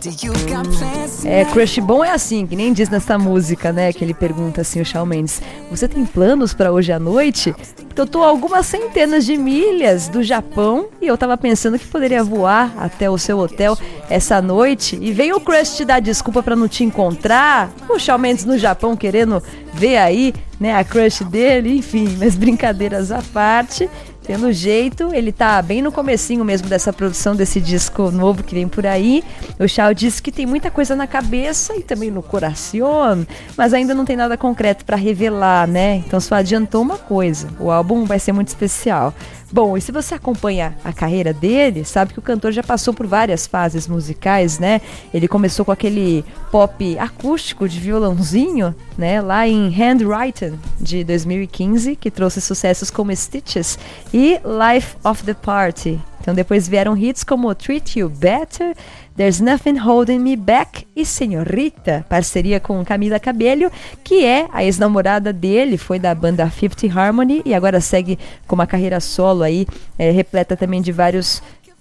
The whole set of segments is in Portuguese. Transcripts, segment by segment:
Crush bom é assim, que nem diz nessa música, né? Que ele pergunta assim, o Shawn Mendes: você tem planos pra hoje à noite? Porque eu tô a algumas centenas de milhas do Japão e eu tava pensando que poderia voar até o seu hotel essa noite. E veio o Crush te dar desculpa pra não te encontrar. O Shawn Mendes no Japão querendo ver aí, né, a crush dele, enfim, mas brincadeiras à parte. Pelo jeito, ele tá bem no comecinho mesmo dessa produção, desse disco novo que vem por aí. O Shawn disse que tem muita coisa na cabeça e também no coração, mas ainda não tem nada concreto para revelar, né? Então só adiantou uma coisa: o álbum vai ser muito especial. Bom, e se você acompanha a carreira dele, sabe que o cantor já passou por várias fases musicais, né? Ele começou com aquele pop acústico de violãozinho, né? Lá em Handwritten, de 2015, que trouxe sucessos como Stitches e Life of the Party. Então depois vieram hits como Treat You Better, There's Nothing Holding Me Back e Senhorita, parceria com Camila Cabello, que é a ex-namorada dele, foi da banda Fifth Harmony e agora segue com uma carreira solo aí, repleta também de vários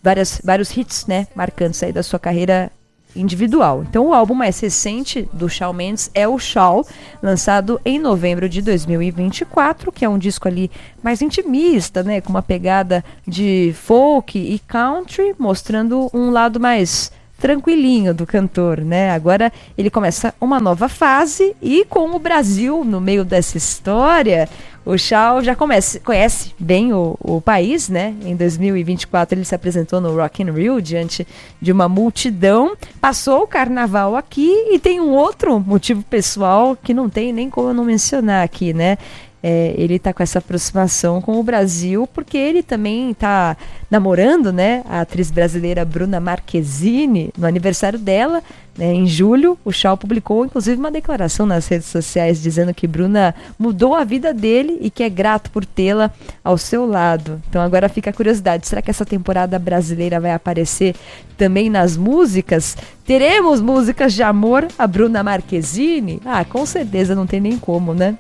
hits, né, marcantes aí da sua carreira individual. Então o álbum mais recente do Shawn Mendes é o Shaw, lançado em novembro de 2024, que é um disco ali mais intimista, né, com uma pegada de folk e country, mostrando um lado mais tranquilinho do cantor, né? Agora ele começa uma nova fase e com o Brasil no meio dessa história, o Shawn já conhece bem o país, né? Em 2024 ele se apresentou no Rock in Rio diante de uma multidão, passou o carnaval aqui e tem um outro motivo pessoal que não tem nem como eu não mencionar aqui, né? Ele tá com essa aproximação com o Brasil porque ele também tá namorando, né, a atriz brasileira Bruna Marquezine no aniversário dela, né, em julho. O Shawn publicou inclusive uma declaração nas redes sociais dizendo que Bruna mudou a vida dele e que é grato por tê-la ao seu lado. Então agora fica a curiosidade, será que essa temporada brasileira vai aparecer também nas músicas? Teremos músicas de amor a Bruna Marquezine? Ah, com certeza, não tem nem como, né?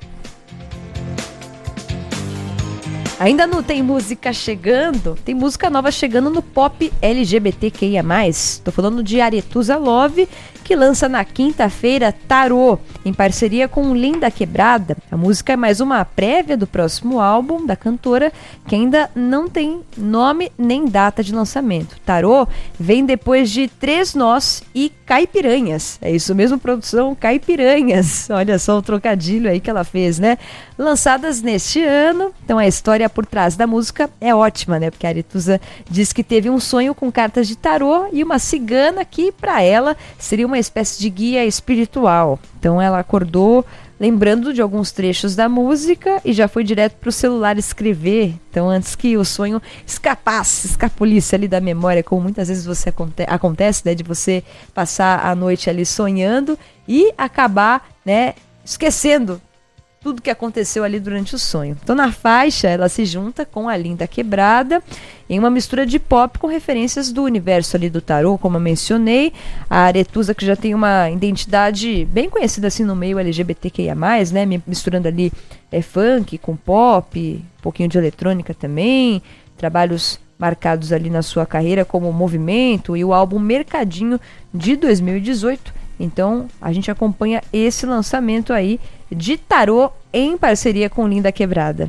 Ainda não tem música chegando, tem música nova chegando no pop LGBTQIA+. Tô falando de Aretusa Love, que lança na quinta-feira Tarô, em parceria com Linda Quebrada. A música é mais uma prévia do próximo álbum da cantora, que ainda não tem nome nem data de lançamento. Tarô vem depois de Três Nós e Caipiranhas. É isso mesmo, produção, Caipiranhas. Olha só o trocadilho aí que ela fez, né? Lançadas neste ano, então a história por trás da música é ótima, né? Porque a Aretusa diz que teve um sonho com cartas de tarô e uma cigana que, para ela, seria uma espécie de guia espiritual. Então ela acordou lembrando de alguns trechos da música e já foi direto para o celular escrever. Então antes que o sonho escapulisse ali da memória, como muitas vezes você acontece, né? De você passar a noite ali sonhando e acabar, né, esquecendo tudo que aconteceu ali durante o sonho. Então na faixa ela se junta com a Linda Quebrada em uma mistura de pop com referências do universo ali do tarô, como eu mencionei. A Aretusa, que já tem uma identidade bem conhecida assim no meio LGBTQIA+, né, misturando ali funk com pop, um pouquinho de eletrônica também, trabalhos marcados ali na sua carreira como Movimento e o álbum Mercadinho de 2018. Então a gente acompanha esse lançamento aí de Tarô em parceria com Linda Quebrada.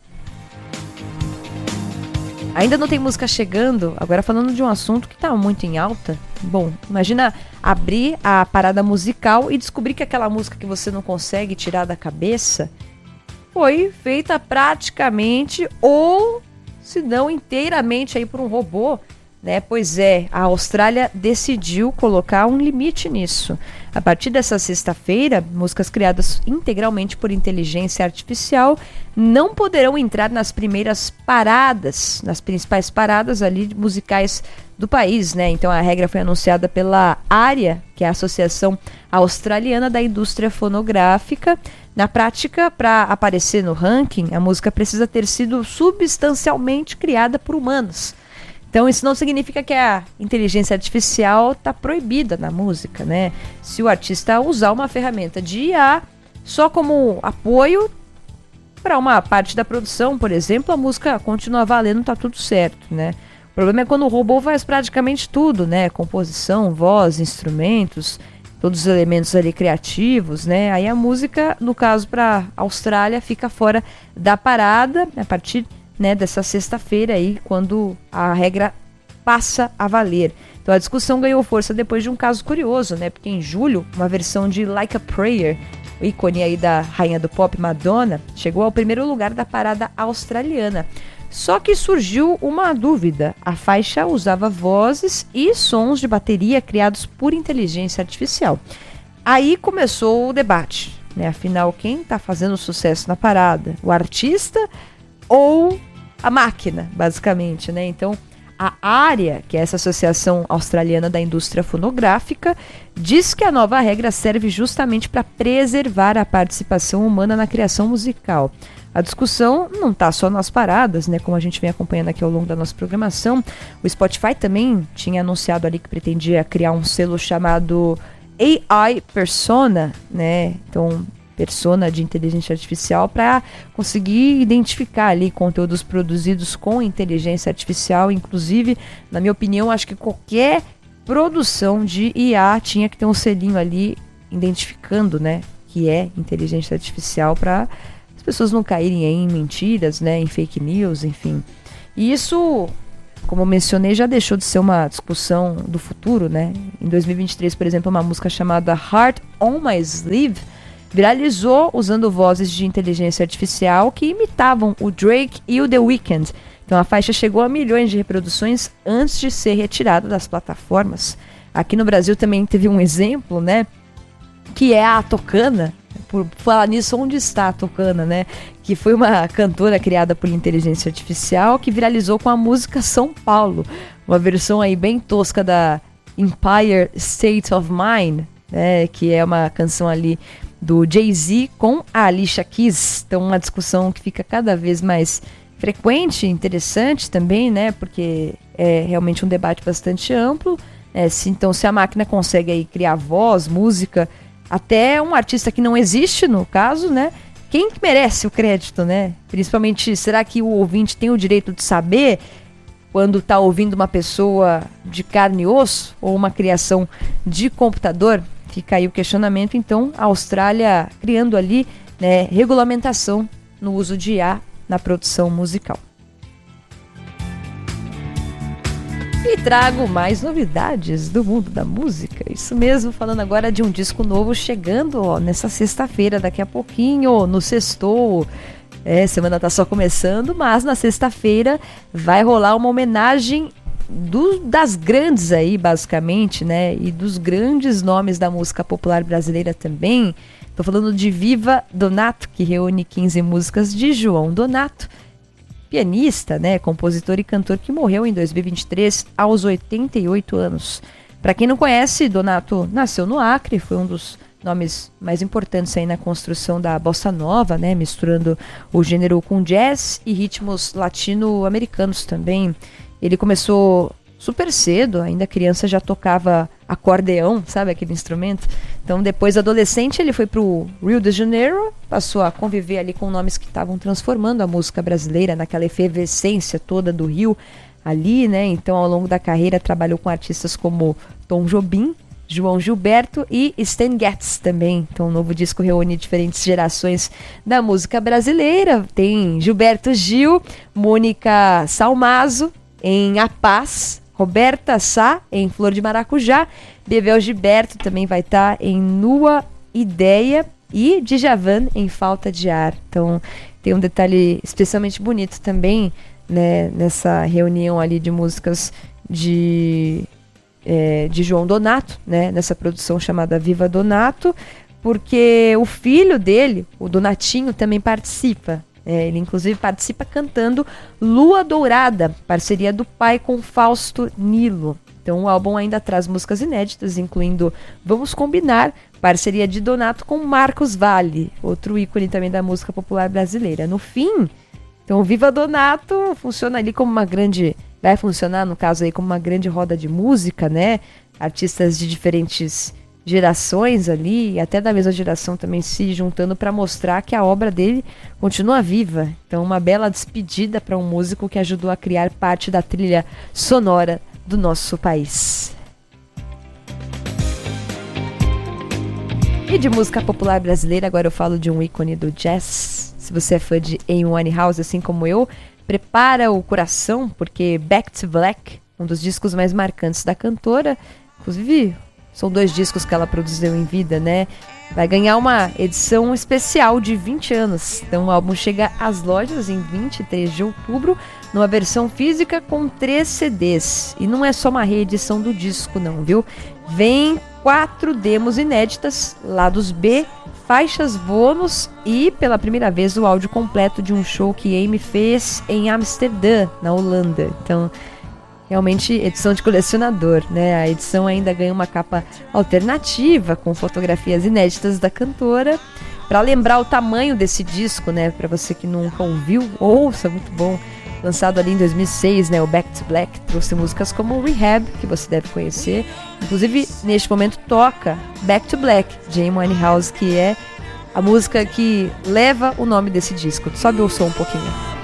Ainda não tem música chegando, agora falando de um assunto que está muito em alta. Bom, imagina abrir a parada musical e descobrir que aquela música que você não consegue tirar da cabeça foi feita praticamente ou, se não inteiramente, aí por um robô, né? Pois é, a Austrália decidiu colocar um limite nisso. A partir dessa sexta-feira, músicas criadas integralmente por inteligência artificial não poderão entrar nas primeiras paradas, nas principais paradas ali musicais do país, né? Então a regra foi anunciada pela ARIA, que é a Associação Australiana da Indústria Fonográfica. Na prática, para aparecer no ranking, a música precisa ter sido substancialmente criada por humanos. Então isso não significa que a inteligência artificial está proibida na música, né? Se o artista usar uma ferramenta de IA só como apoio para uma parte da produção, por exemplo, a música continua valendo, tá tudo certo, né? O problema é quando o robô faz praticamente tudo, né? Composição, voz, instrumentos, todos os elementos ali criativos, né? Aí a música, no caso para Austrália, fica fora da parada a partir, né, dessa sexta-feira aí, quando a regra passa a valer. Então a discussão ganhou força depois de um caso curioso, né? Porque em julho, uma versão de Like a Prayer, o ícone aí da rainha do pop Madonna, chegou ao primeiro lugar da parada australiana. Só que surgiu uma dúvida. A faixa usava vozes e sons de bateria criados por inteligência artificial. Aí começou o debate, né? Afinal, quem está fazendo sucesso na parada? O artista ou a máquina, basicamente, né? Então, a ARIA, que é essa Associação Australiana da Indústria Fonográfica, diz que a nova regra serve justamente para preservar a participação humana na criação musical. A discussão não está só nas paradas, né, como a gente vem acompanhando aqui ao longo da nossa programação. O Spotify também tinha anunciado ali que pretendia criar um selo chamado AI Persona, né? Então, persona de inteligência artificial, para conseguir identificar ali conteúdos produzidos com inteligência artificial. Inclusive, na minha opinião, acho que qualquer produção de IA tinha que ter um selinho ali identificando, né, que é inteligência artificial, para as pessoas não caírem em mentiras, né, em fake news, enfim. E isso, como eu mencionei, já deixou de ser uma discussão do futuro, né? Em 2023, por exemplo, uma música chamada Heart on My Sleeve viralizou usando vozes de inteligência artificial que imitavam o Drake e o The Weeknd. Então a faixa chegou a milhões de reproduções antes de ser retirada das plataformas. Aqui no Brasil também teve um exemplo, né, que é a Tocana. Por falar nisso, onde está a Tocana, né? Que foi uma cantora criada por inteligência artificial que viralizou com a música São Paulo, uma versão aí bem tosca da Empire State of Mind, né? Que é uma canção ali do Jay-Z com a Alicia Keys. Então uma discussão que fica cada vez mais frequente, interessante também, né? Porque é realmente um debate bastante amplo. Então se a máquina consegue aí criar voz, música, até um artista que não existe, no caso, né? Quem merece o crédito, né? Principalmente, será que o ouvinte tem o direito de saber quando está ouvindo uma pessoa de carne e osso ou uma criação de computador? Fica aí o questionamento. Então, a Austrália criando ali, né, regulamentação no uso de IA na produção musical. E trago mais novidades do mundo da música. Isso mesmo, falando agora de um disco novo chegando nessa sexta-feira, daqui a pouquinho, no Sextou. Semana tá só começando, mas na sexta-feira vai rolar uma homenagem das grandes aí, basicamente, né? E dos grandes nomes da música popular brasileira também. Tô falando de Viva Donato, que reúne 15 músicas de João Donato, pianista, né, compositor e cantor que morreu em 2023 aos 88 anos. Para quem não conhece, Donato nasceu no Acre, foi um dos nomes mais importantes aí na construção da bossa nova, né, misturando o gênero com jazz e ritmos latino-americanos também. Ele começou super cedo, ainda criança já tocava acordeão, sabe aquele instrumento? Então depois adolescente ele foi pro Rio de Janeiro, passou a conviver ali com nomes que estavam transformando a música brasileira naquela efervescência toda do Rio ali, né? Então ao longo da carreira trabalhou com artistas como Tom Jobim, João Gilberto e Stan Getz também. Então o novo disco reúne diferentes gerações da música brasileira. Tem Gilberto Gil, Mônica Salmazo em A Paz, Roberta Sá em Flor de Maracujá, Bebel Gilberto também vai estar em Nua Ideia e Djavan em Falta de Ar. Então tem um detalhe especialmente bonito também, né, nessa reunião ali de músicas de João Donato, né, nessa produção chamada Viva Donato, porque o filho dele, o Donatinho, também participa. Ele inclusive participa cantando Lua Dourada, parceria do pai com Fausto Nilo. Então o álbum ainda traz músicas inéditas, incluindo Vamos Combinar, parceria de Donato com Marcos Valle, outro ícone também da música popular brasileira. No fim, então Viva Donato funciona ali como uma grande, vai funcionar no caso aí como uma grande roda de música, né? Artistas de diferentes gerações ali, até da mesma geração também se juntando para mostrar que a obra dele continua viva. Então, uma bela despedida para um músico que ajudou a criar parte da trilha sonora do nosso país. E de música popular brasileira, agora eu falo de um ícone do jazz. Se você é fã de Amy Winehouse, assim como eu, prepara o coração, porque Back to Black, um dos discos mais marcantes da cantora, inclusive são 2 discos que ela produziu em vida, né? Vai ganhar uma edição especial de 20 anos. Então o álbum chega às lojas em 23 de outubro, numa versão física com 3 CDs. E não é só uma reedição do disco não, viu? Vem 4 demos inéditas, lados B, faixas bônus e, pela primeira vez, o áudio completo de um show que Amy fez em Amsterdã, na Holanda. Então, realmente, edição de colecionador, né? A edição ainda ganha uma capa alternativa, com fotografias inéditas da cantora, para lembrar o tamanho desse disco, né? Para você que nunca ouviu, ouça, muito bom. Lançado ali em 2006, né? O Back to Black trouxe músicas como Rehab, que você deve conhecer. Inclusive, neste momento, toca Back to Black, de Amy Winehouse, que é a música que leva o nome desse disco. Sobe o som um pouquinho.